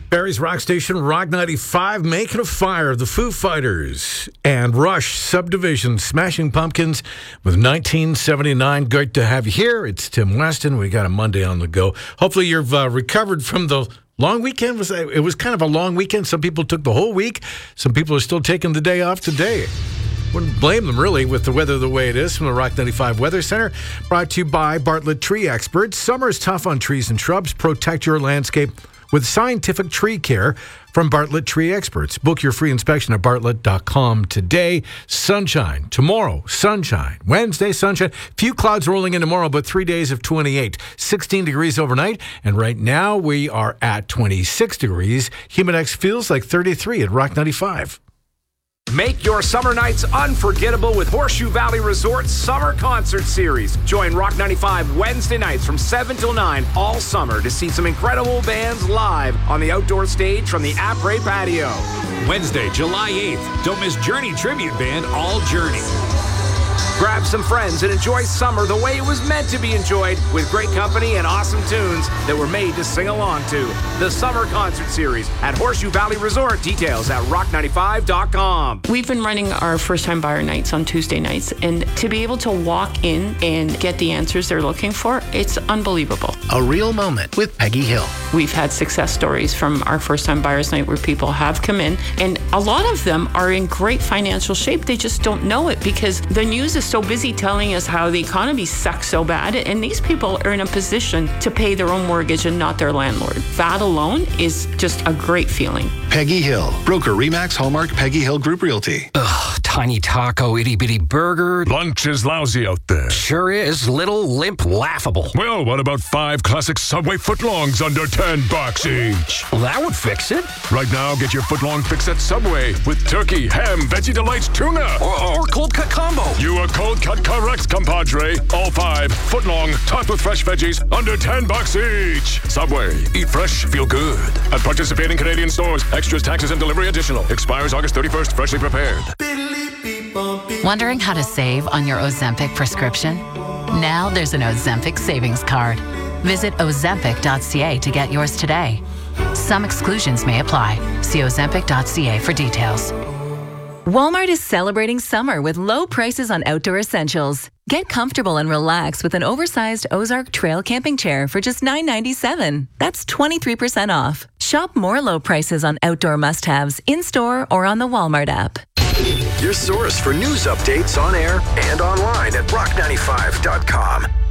Barrie's Rock Station, Rock 95, making a fire. The Foo Fighters and Rush Subdivision, Smashing Pumpkins with 1979. Great to have you here. It's Tim Weston. We got a Monday on the go. Hopefully you've recovered from the long weekend. It was kind of a long weekend. Some people took the whole week. Some people are still taking the day off today. Wouldn't blame them, really, with the weather the way it is. From the Rock 95 Weather Center, brought to you by Bartlett Tree Experts. Summer is tough on trees and shrubs. Protect your landscape with scientific tree care from Bartlett Tree Experts. Book your free inspection at bartlett.com today. Sunshine. Tomorrow, sunshine. Wednesday, sunshine. Few clouds rolling in tomorrow, but 3 days of 28. 16 degrees overnight. And right now, we are at 26 degrees. Humidex feels like 33 at Rock 95. Make your summer nights unforgettable with Horseshoe Valley Resort's Summer Concert Series. Join Rock 95 Wednesday nights from 7 till 9 all summer to see some incredible bands live on the outdoor stage from the Après patio. Wednesday, July 8th. Don't miss Journey Tribute Band, All Journey. Grab some friends and enjoy summer the way it was meant to be enjoyed, with great company and awesome tunes that were made to sing along to. The Summer Concert Series at Horseshoe Valley Resort. Details at rock95.com. We've been running our first-time buyer nights on Tuesday nights, and to be able to walk in and get the answers they're looking for, it's unbelievable. A real moment with Peggy Hill. We've had success stories from our first-time buyers night where people have come in, and a lot of them are in great financial shape. They just don't know it because the news is so busy telling us how the economy sucks so bad, and these people are in a position to pay their own mortgage and not their landlord. That alone is just a great feeling. Peggy Hill, broker Remax Hallmark Peggy Hill Group Realty. Ugh, tiny taco, itty bitty burger. Lunch is lousy out there. Sure is. Little, limp, laughable. Well, what about 5 classic Subway footlongs under $10 each? Well, that would fix it. Right now, get your footlong fix at Subway with turkey, ham, Veggie Delights, tuna. Or cold cut combo. You are cold cut correct, compadre. All 5 footlong, topped with fresh veggies, under $10 each. Subway. Eat fresh, feel good. At participating Canadian stores. Extras, taxes, and delivery additional. Expires August 31st. Freshly prepared. Wondering how to save on your Ozempic prescription? Now there's an Ozempic savings card. Visit ozempic.ca to get yours today. Some exclusions may apply. See ozempic.ca for details. Walmart is celebrating summer with low prices on outdoor essentials. Get comfortable and relax with an oversized Ozark Trail camping chair for just $9.97. That's 23% off. Shop more low prices on outdoor must-haves in-store or on the Walmart app. Your source for news updates on air and online at rock95.com.